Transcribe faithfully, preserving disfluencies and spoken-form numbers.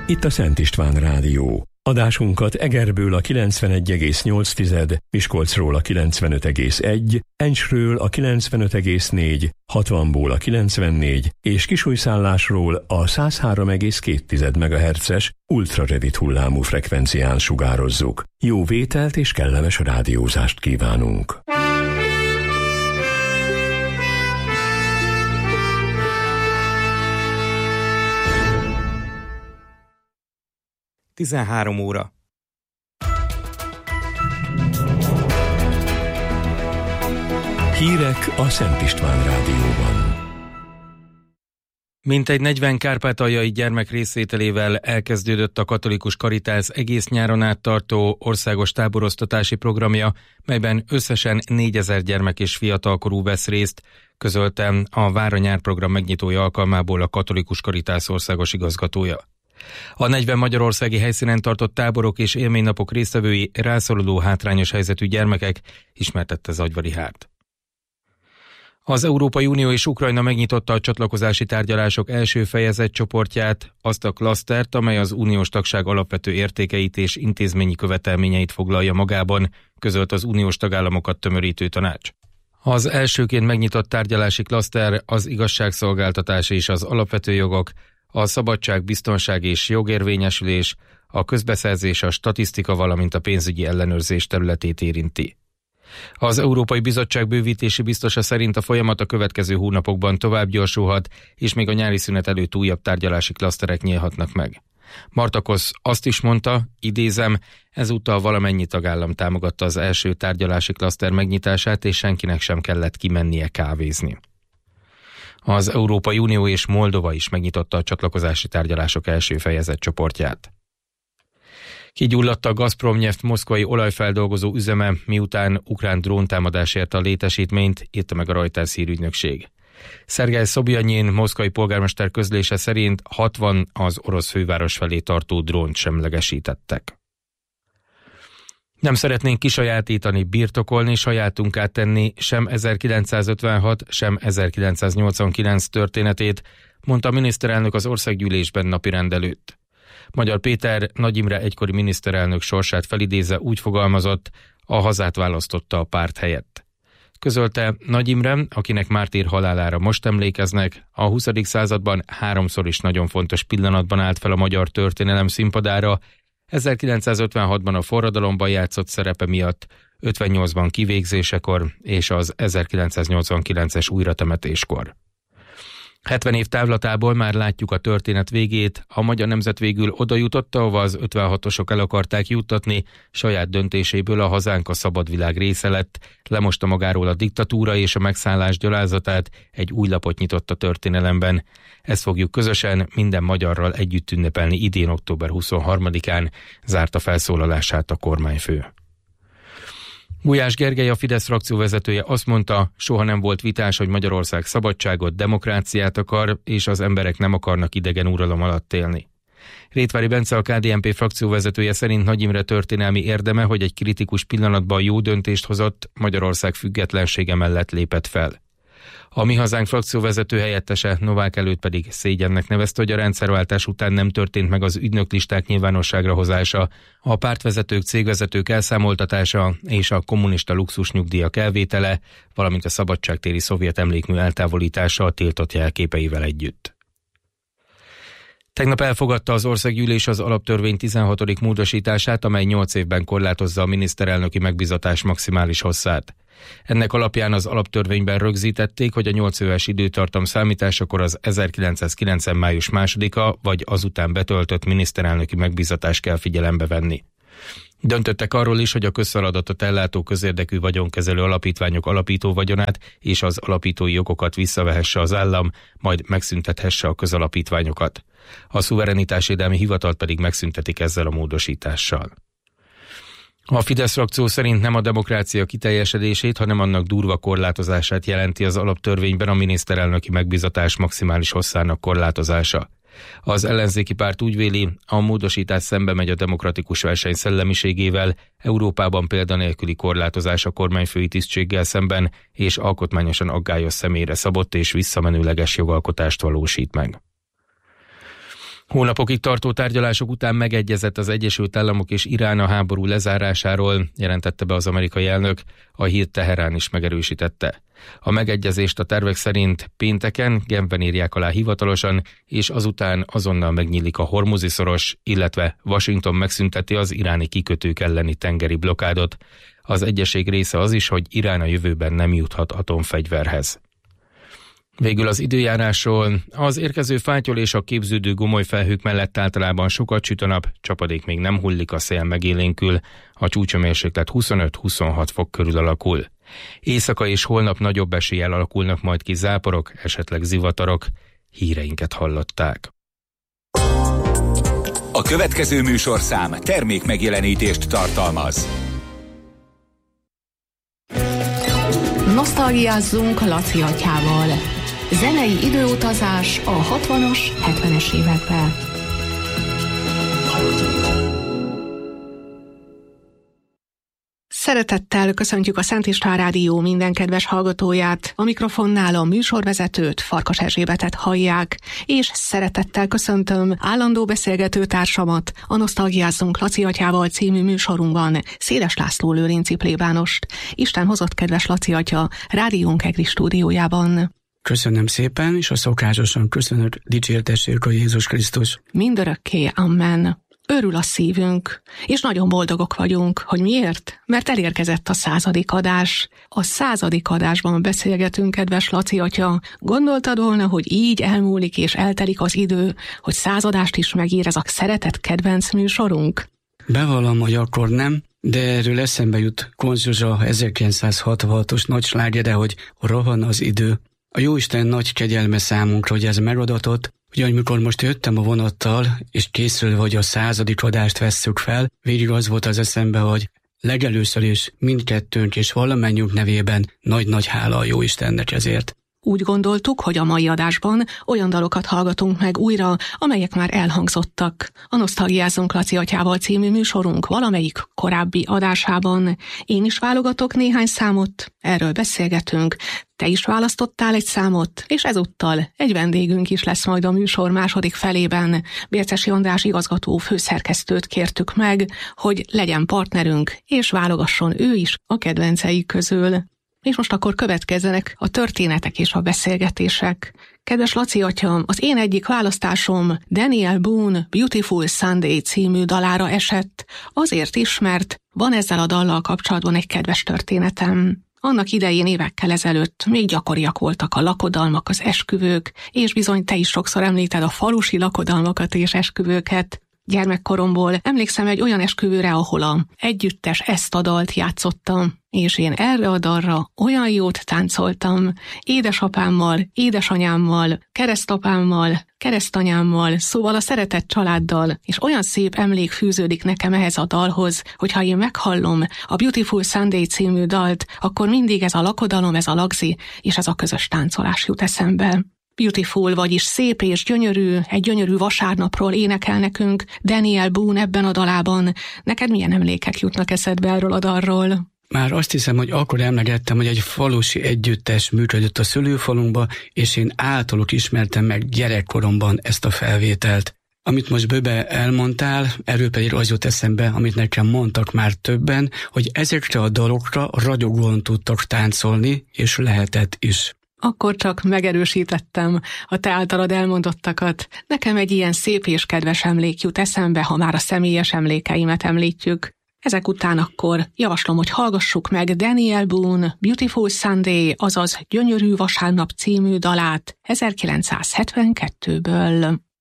Itt a Szent István Rádió. Adásunkat Egerből a kilencvenegy egész nyolc, Miskolcról a kilencvenöt egész egy, Encsről a kilencvenöt egész négy, hatvanból a kilencvennégy és Kisújszállásról a száz három egész két megahertzes ultrarövid hullámú frekvencián sugározzuk. Jó vételt és kellemes rádiózást kívánunk! tizenhárom óra. Hírek a Szent István Rádióban. Mintegy negyven kárpátaljai gyermek részvételével elkezdődött a Katolikus Karitász egész nyáron át tartó országos táboroztatási programja, melyben összesen négyezer gyermek és fiatalkorú vesz részt, közölte a Vár a nyár program megnyitója alkalmából a Katolikus Karitász országos igazgatója. A negyven magyarországi helyszínen tartott táborok és élménynapok résztvevői rászoruló hátrányos helyzetű gyermekek, ismertette Zagyvari Hárt. Az Európai Unió és Ukrajna megnyitotta a csatlakozási tárgyalások első fejezet csoportját, azt a klasztert, amely az uniós tagság alapvető értékeit és intézményi követelményeit foglalja magában, közölt az uniós tagállamokat tömörítő tanács. Az elsőként megnyitott tárgyalási klaszter az igazságszolgáltatás és az alapvető jogok, a szabadság, biztonság és jogérvényesülés, a közbeszerzés, a statisztika, valamint a pénzügyi ellenőrzés területét érinti. Az Európai Bizottság bővítési biztosa szerint a folyamat a következő hónapokban tovább gyorsulhat, és még a nyári szünet előtt újabb tárgyalási klaszterek nyílhatnak meg. Marta Kosz azt is mondta, idézem, ezúttal valamennyi tagállam támogatta az első tárgyalási klaszter megnyitását, és senkinek sem kellett kimennie kávézni. Az Európai Unió és Moldova is megnyitotta a csatlakozási tárgyalások első fejezet csoportját. Kigyulladt a Gazprom-Neft moszkvai olajfeldolgozó üzeme, miután ukrán dróntámadás érte a létesítményt, írta meg a Reuters hírügynökség. Szergej Szobjanyin, moszkvai polgármester közlése szerint hatvan az orosz főváros felé tartó drónt semlegesítettek. Nem szeretnénk kisajátítani, birtokolni, sajátunká tenni sem ezerkilencszázötvenhat, sem ezerkilencszáznyolcvankilenc történetét, mondta a miniszterelnök az országgyűlésben napirend előtt. Magyar Péter, Nagy Imre egykori miniszterelnök sorsát felidézve úgy fogalmazott, a hazát választotta a párt helyett. Közölte, Nagy Imre, akinek mártír halálára most emlékeznek, a huszadik században háromszor is nagyon fontos pillanatban állt fel a magyar történelem színpadára, ezerkilencszázötvenhatban a forradalomban játszott szerepe miatt, ötvennyolcban kivégzésekor és az ezerkilencszáznyolcvankilences újratemetéskor. hetven év távlatából már látjuk a történet végét, a magyar nemzet végül oda jutott, ahova az ötvenhatosok el akarták juttatni, saját döntéséből a hazánk a szabad világ része lett, lemosta magáról a diktatúra és a megszállás gyalázatát, egy új lapot nyitott a történelemben. Ezt fogjuk közösen minden magyarral együtt ünnepelni idén október huszonharmadikán, zárta felszólalását a kormányfő. Gulyás Gergely, a Fidesz frakcióvezetője azt mondta, soha nem volt vitás, hogy Magyarország szabadságot, demokráciát akar, és az emberek nem akarnak idegen uralom alatt élni. Rétvári Bence, a ká dé en pé frakcióvezetője szerint Nagy Imre történelmi érdeme, hogy egy kritikus pillanatban jó döntést hozott, Magyarország függetlensége mellett lépett fel. A Mi Hazánk frakcióvezető helyettese Novák előtt pedig szégyennek nevezte, hogy a rendszerváltás után nem történt meg az ügynöklisták nyilvánosságra hozása, a pártvezetők, cégvezetők elszámoltatása és a kommunista luxusnyugdíjak elvétele, valamint a szabadságtéri szovjet emlékmű eltávolítása a tiltott jelképeivel együtt. Tegnap elfogadta az országgyűlés az alaptörvény tizenhatodik módosítását, amely nyolc évben korlátozza a miniszterelnöki megbízatás maximális hosszát. Ennek alapján az alaptörvényben rögzítették, hogy a nyolc éves időtartam számításakor az ezerkilencszázkilencven. május másodika vagy azután betöltött miniszterelnöki megbízatást kell figyelembe venni. Döntöttek arról is, hogy a közfeladatot ellátó közérdekű vagyonkezelő alapítványok alapító vagyonát és az alapítói jogokat visszavehesse az állam, majd megszüntethesse a közalapítványokat. A szuverenitásvédelmi hivatalt pedig megszüntetik ezzel a módosítással. A Fidesz frakció szerint nem a demokrácia kiteljesedését, hanem annak durva korlátozását jelenti az alaptörvényben a miniszterelnöki megbízatás maximális hosszának korlátozása. Az ellenzéki párt úgy véli, a módosítás szembe megy a demokratikus verseny szellemiségével, Európában példanélküli korlátozás a kormányfői tisztséggel szemben, és alkotmányosan aggályos személyre szabott és visszamenőleges jogalkotást valósít meg. Hónapokig tartó tárgyalások után megegyezett az Egyesült Államok és Irán a háború lezárásáról, jelentette be az amerikai elnök, a hírt Teherán is megerősítette. A megegyezést a tervek szerint pénteken Genfben írják alá hivatalosan, és azután azonnal megnyílik a Hormuzi-szoros, illetve Washington megszünteti az iráni kikötők elleni tengeri blokádot. Az egyezség része az is, hogy Irán a jövőben nem juthat atomfegyverhez. Végül az időjárásról. Az érkező fátyol és a képződő gomoly felhők mellett általában sokat süt a nap, csapadék még nem hullik, a szél megélénkül, a csúcshőmérséklet huszonöt-huszonhat fok körül alakul. Éjszaka és holnap nagyobb eséllyel alakulnak majd ki záporok, esetleg zivatarok. Híreinket hallották. A következő műsorszám termék megjelenítést tartalmaz. Nosztalgiázzunk Laci atyával. Zenei időutazás a hatvanas, hetvenes években. Szeretettel köszöntjük a Szent István Rádió minden kedves hallgatóját, a mikrofonnál a műsorvezetőt, Farkas Erzsébetet hallják, és szeretettel köszöntöm állandó beszélgető társamat, a Nosztalgiázzunk Laci atyával című műsorunkban, Széles László Lőrinci plébánost. Isten hozott, kedves Laci atya, rádiónk EGRI stúdiójában. Köszönöm szépen, és a szokásosan köszönök, dicsértessék a Jézus Krisztus. Mindörökké, amen. Örül a szívünk, és nagyon boldogok vagyunk, hogy miért? Mert elérkezett a századik adás. A századik adásban beszélgetünk, kedves Laci atya. Gondoltad volna, hogy így elmúlik és eltelik az idő, hogy századást is megír ez a szeretett kedvenc műsorunk? Bevallom, hogy akkor nem, de erről eszembe jut Konz Zsuzsa ezerkilencszázhatvanhatos nagy slágere, hogy rohan az idő. A Jóisten nagy kegyelme számunkra, hogy ez megadatott, hogy amikor most jöttem a vonattal, és készülve, hogy a századik adást vesszük fel, végig az volt az eszembe, hogy legelőször is mindkettőnk és valamennyünk nevében nagy-nagy hála a Jóistennek ezért. Úgy gondoltuk, hogy a mai adásban olyan dalokat hallgatunk meg újra, amelyek már elhangzottak. A Nosztalgiázzunk Laci atyával című műsorunk valamelyik korábbi adásában. Én is válogatok néhány számot, erről beszélgetünk. Te is választottál egy számot, és ezúttal egy vendégünk is lesz majd a műsor második felében. Bércesi András igazgató főszerkesztőt kértük meg, hogy legyen partnerünk, és válogasson ő is a kedvenceik közül. És most akkor következzenek a történetek és a beszélgetések. Kedves Laci atya, az én egyik választásom Daniel Boone Beautiful Sunday című dalára esett, azért is, mert van ezzel a dallal kapcsolatban egy kedves történetem. Annak idején évekkel ezelőtt még gyakoriak voltak a lakodalmak, az esküvők, és bizony te is sokszor említed a falusi lakodalmakat és esküvőket. Gyermekkoromból emlékszem egy olyan esküvőre, ahol a együttes ezt a dalt játszottam, és én erre a dalra olyan jót táncoltam, édesapámmal, édesanyámmal, keresztapámmal, keresztanyámmal, szóval a szeretett családdal, és olyan szép emlék fűződik nekem ehhez a dalhoz, hogyha én meghallom a Beautiful Sunday című dalt, akkor mindig ez a lakodalom, ez a lagzi, és ez a közös táncolás jut eszembe. Beautiful, vagyis szép és gyönyörű, egy gyönyörű vasárnapról énekel nekünk Daniel Boone ebben a dalában. Neked milyen emlékek jutnak eszedbe erről a dalról? Már azt hiszem, hogy akkor emlegettem, hogy egy falusi együttes működött a szülőfalunkba, és én általuk ismertem meg gyerekkoromban ezt a felvételt. Amit most Böbe elmondtál, erről pedig az jut eszembe, amit nekem mondtak már többen, hogy ezekre a dalokra ragyogóan tudtak táncolni, és lehetett is. Akkor csak megerősítettem a te általad elmondottakat. Nekem egy ilyen szép és kedves emlék jut eszembe, ha már a személyes emlékeimet említjük. Ezek után akkor javaslom, hogy hallgassuk meg Daniel Boone Beautiful Sunday, azaz Gyönyörű vasárnap című dalát ezerkilencszázhetvenkettőből.